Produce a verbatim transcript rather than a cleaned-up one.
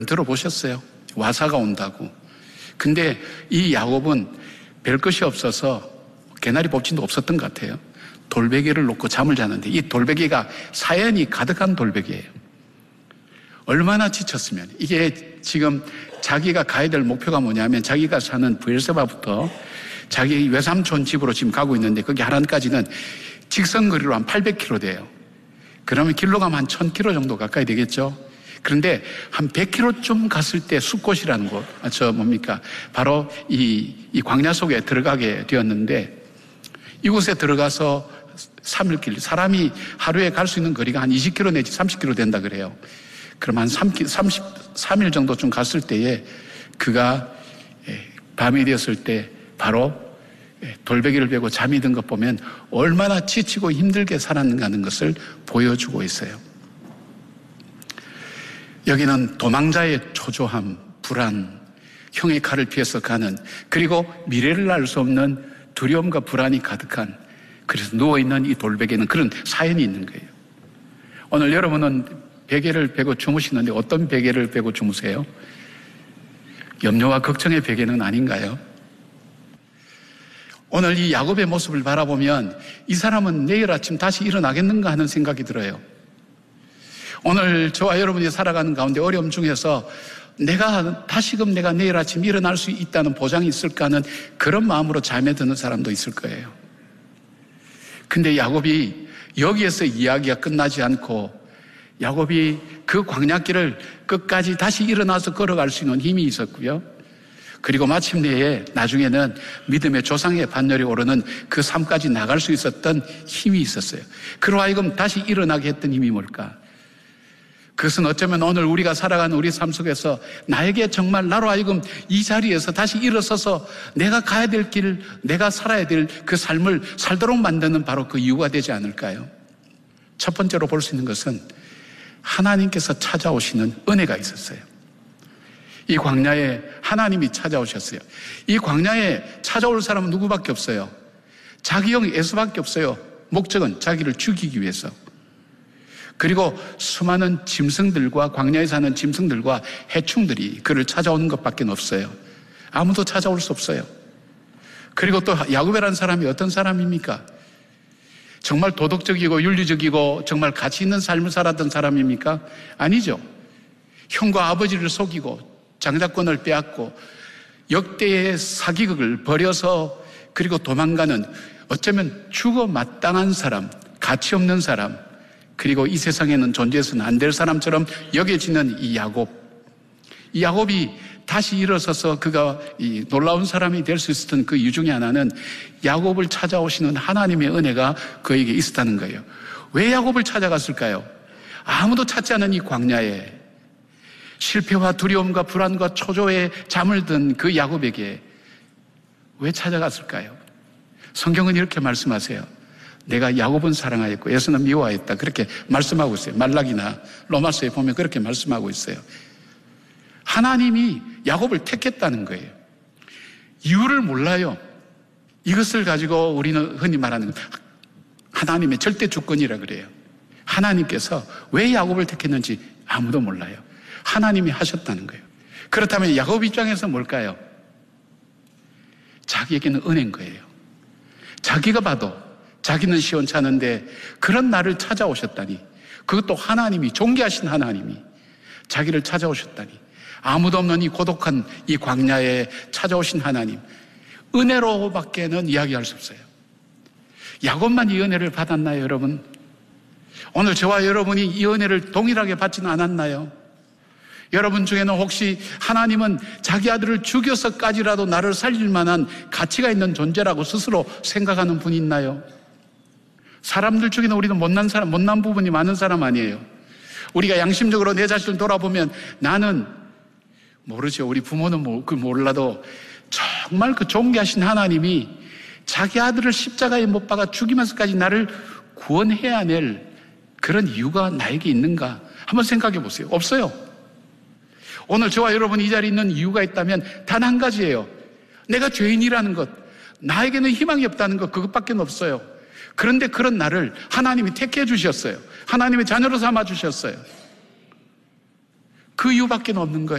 들어보셨어요? 와사가 온다고. 근데 이 야곱은 별 것이 없어서 개나리 법진도 없었던 것 같아요. 돌베개를 놓고 잠을 자는데 이 돌베개가 사연이 가득한 돌베개예요. 얼마나 지쳤으면. 이게 지금 자기가 가야 될 목표가 뭐냐면 자기가 사는 브엘세바부터 자기 외삼촌 집으로 지금 가고 있는데 거기 하란까지는 직선거리로 한 팔백 킬로미터 돼요. 그러면 길로 가면 한 천 킬로미터 정도 가까이 되겠죠. 그런데 한 백 킬로미터쯤 갔을 때 숲곳이라는 곳, 아, 저 뭡니까? 바로 이, 이 광야 속에 들어가게 되었는데 이곳에 들어가서 삼 일 길, 사람이 하루에 갈 수 있는 거리가 한 이십 킬로미터 내지 삼십 킬로미터 된다 그래요. 그럼 한 삼십삼 일 정도쯤 갔을 때에 그가 밤이 되었을 때 바로 돌베개를 베고 잠이 든 것 보면 얼마나 지치고 힘들게 살았는가 하는 것을 보여주고 있어요. 여기는 도망자의 초조함, 불안, 형의 칼을 피해서 가는, 그리고 미래를 알 수 없는 두려움과 불안이 가득한, 그래서 누워있는 이 돌베개는 그런 사연이 있는 거예요. 오늘 여러분은 베개를 베고 주무시는데 어떤 베개를 베고 주무세요? 염려와 걱정의 베개는 아닌가요? 오늘 이 야곱의 모습을 바라보면 이 사람은 내일 아침 다시 일어나겠는가 하는 생각이 들어요. 오늘 저와 여러분이 살아가는 가운데 어려움 중에서 내가 다시금 내가 내일 아침 일어날 수 있다는 보장이 있을까 하는 그런 마음으로 잠에 드는 사람도 있을 거예요. 근데 야곱이 여기에서 이야기가 끝나지 않고 야곱이 그 광야길을 끝까지 다시 일어나서 걸어갈 수 있는 힘이 있었고요. 그리고 마침내에 나중에는 믿음의 조상의 반열에 오르는 그 삶까지 나갈 수 있었던 힘이 있었어요. 그로 하여금 다시 일어나게 했던 힘이 뭘까? 그것은 어쩌면 오늘 우리가 살아가는 우리 삶 속에서 나에게 정말 나로 하여금 이 자리에서 다시 일어서서 내가 가야 될 길, 내가 살아야 될 그 삶을 살도록 만드는 바로 그 이유가 되지 않을까요? 첫 번째로 볼 수 있는 것은 하나님께서 찾아오시는 은혜가 있었어요. 이 광야에 하나님이 찾아오셨어요. 이 광야에 찾아올 사람은 누구밖에 없어요. 자기 형 에서밖에 없어요. 목적은 자기를 죽이기 위해서. 그리고 수많은 짐승들과 광야에 사는 짐승들과 해충들이 그를 찾아오는 것밖에 없어요. 아무도 찾아올 수 없어요. 그리고 또 야곱이라는 사람이 어떤 사람입니까? 정말 도덕적이고 윤리적이고 정말 가치 있는 삶을 살았던 사람입니까? 아니죠. 형과 아버지를 속이고 장자권을 빼앗고 역대의 사기극을 벌여서 그리고 도망가는 어쩌면 죽어 마땅한 사람, 가치 없는 사람, 그리고 이 세상에는 존재해서는 안 될 사람처럼 여겨지는 이 야곱. 이 야곱이 다시 일어서서 그가 이 놀라운 사람이 될 수 있었던 그 이유 중에 하나는 야곱을 찾아오시는 하나님의 은혜가 그에게 있었다는 거예요. 왜 야곱을 찾아갔을까요? 아무도 찾지 않은 이 광야에 실패와 두려움과 불안과 초조에 잠을 든 그 야곱에게 왜 찾아갔을까요? 성경은 이렇게 말씀하세요. 내가 야곱은 사랑하였고 에서는 미워하였다. 그렇게 말씀하고 있어요. 말라기나 로마서에 보면 그렇게 말씀하고 있어요. 하나님이 야곱을 택했다는 거예요. 이유를 몰라요. 이것을 가지고 우리는 흔히 말하는 하나님의 절대 주권이라 그래요. 하나님께서 왜 야곱을 택했는지 아무도 몰라요. 하나님이 하셨다는 거예요. 그렇다면 야곱 입장에서 뭘까요? 자기에게는 은혜인 거예요. 자기가 봐도 자기는 시원찮은데 그런 나를 찾아오셨다니, 그것도 하나님이, 존귀하신 하나님이 자기를 찾아오셨다니, 아무도 없는 이 고독한 이 광야에 찾아오신 하나님, 은혜로밖에는 이야기할 수 없어요. 야곱만 이 은혜를 받았나요, 여러분? 오늘 저와 여러분이 이 은혜를 동일하게 받지는 않았나요? 여러분 중에는 혹시 하나님은 자기 아들을 죽여서까지라도 나를 살릴 만한 가치가 있는 존재라고 스스로 생각하는 분이 있나요? 사람들 중에는 우리는 못난 사람, 못난 부분이 많은 사람 아니에요. 우리가 양심적으로 내 자신을 돌아보면 나는 모르죠. 우리 부모는 그 몰라도 정말 그 존귀하신 하나님이 자기 아들을 십자가에 못 박아 죽이면서까지 나를 구원해야 낼 그런 이유가 나에게 있는가? 한번 생각해 보세요. 없어요. 오늘 저와 여러분이 이 자리에 있는 이유가 있다면 단 한 가지예요. 내가 죄인이라는 것, 나에게는 희망이 없다는 것, 그것밖에 없어요. 그런데 그런 나를 하나님이 택해 주셨어요. 하나님의 자녀로 삼아 주셨어요. 그 이유밖에 없는 거예요.